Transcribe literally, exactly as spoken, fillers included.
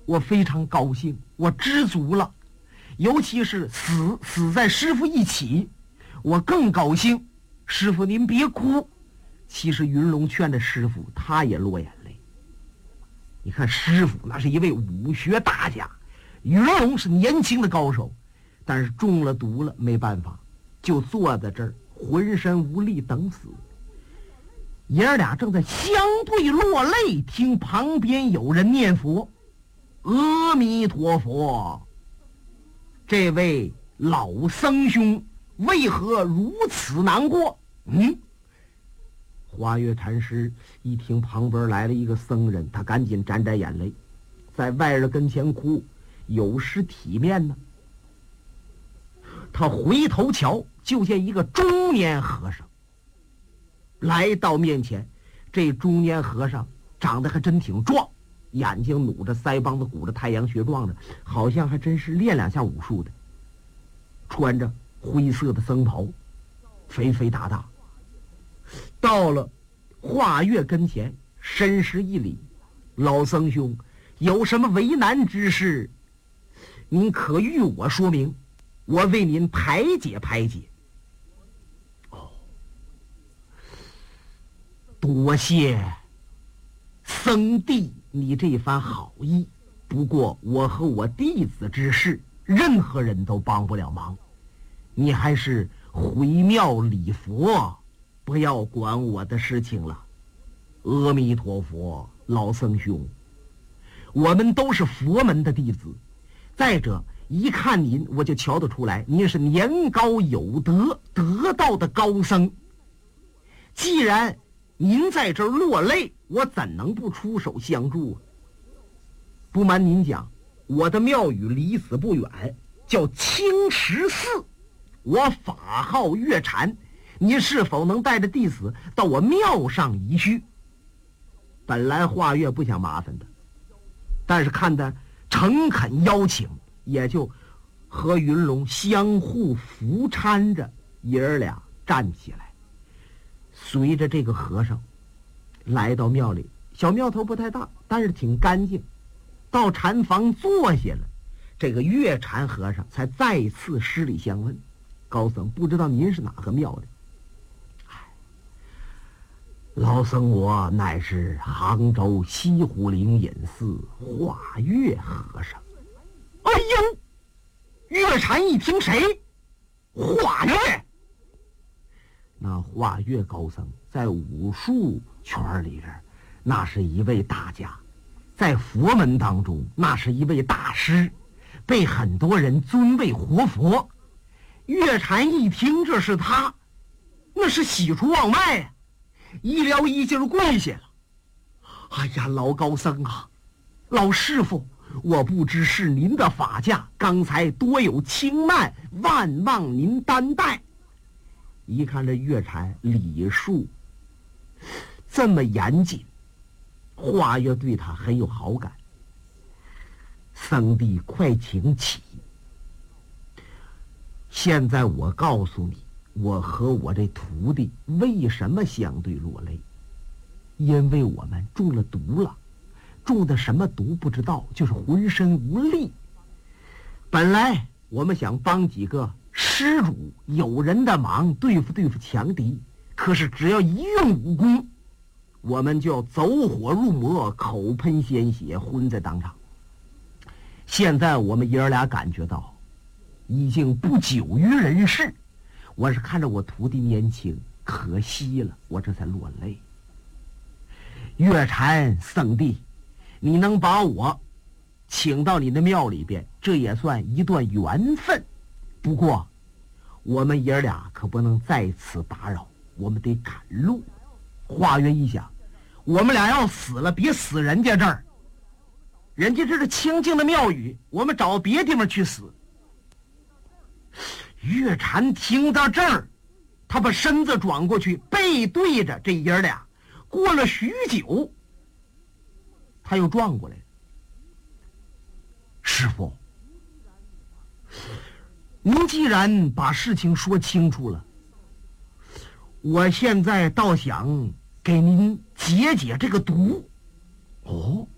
我非常高兴，我知足了。尤其是死死在师傅一起，我更高兴。师傅您别哭。其实云龙劝着师傅，他也落眼泪。你看师傅那是一位武学大家，云龙是年轻的高手，但是中了毒了，没办法，就坐在这儿浑身无力等死。爷儿俩正在相对落泪，听旁边有人念佛：阿弥陀佛。这位老僧兄为何如此难过？嗯，花月禅师一听旁边来了一个僧人，他赶紧沾沾眼泪，在外人跟前哭，有失体面呢。他回头瞧，就见一个中年和尚来到面前。这中年和尚长得还真挺壮，眼睛努着，腮帮子鼓着，太阳穴撞着，好像还真是练两下武术的。穿着灰色的僧袍，肥肥大大。到了华月跟前，深施一礼：老僧兄，有什么为难之事，您可与我说明，我为您排解排解。哦，多谢僧弟你这番好意，不过我和我弟子之事，任何人都帮不了忙，你还是回庙礼佛，不要管我的事情了。阿弥陀佛，老僧兄，我们都是佛门的弟子，再者一看您，我就瞧得出来，您是年高有德、得道的高僧。既然您在这儿落泪，我怎能不出手相助啊？不瞒您讲，我的庙宇离此不远，叫青石寺，我法号月禅，你是否能带着弟子到我庙上一叙？本来华月不想麻烦的，但是看他诚恳邀请，也就和云龙相互扶搀着，爷儿俩站起来，随着这个和尚来到庙里。小庙头不太大，但是挺干净。到禅房坐下了，这个月禅和尚才再次施礼相问：高僧，不知道您是哪个庙的？老僧我乃是杭州西湖灵隐寺华月和尚。哎呦！月禅一听，谁？华月。那华月高僧在武术圈里边，那是一位大家，在佛门当中，那是一位大师，被很多人尊为活佛。月禅一听这是他，那是喜出望外啊，一撩衣襟跪下了。哎呀，老高僧啊，老师傅，我不知是您的法驾，刚才多有轻慢，万望您担待。一看这月禅礼数这么严谨，华月对他很有好感。僧弟快请起。现在我告诉你，我和我这徒弟为什么相对落泪？因为我们中了毒了，中的什么毒不知道，就是浑身无力。本来我们想帮几个施主有人的忙，对付对付强敌，可是只要一用武功，我们就要走火入魔，口喷鲜血，昏在当场。现在我们爷儿俩感觉到已经不久于人世，我是看着我徒弟年轻，可惜了，我这才落泪。月禅僧弟，你能把我请到你的庙里边，这也算一段缘分。不过我们爷儿俩可不能在此打扰，我们得赶路。华月一想，我们俩要死了，别死人家这儿，人家这是清净的庙宇，我们找别地方去死。月禅听到这儿，他把身子转过去，背对着这爷儿俩。过了许久，他又转过来了。师父，您既然把事情说清楚了，我现在倒想给您解解这个毒。哦，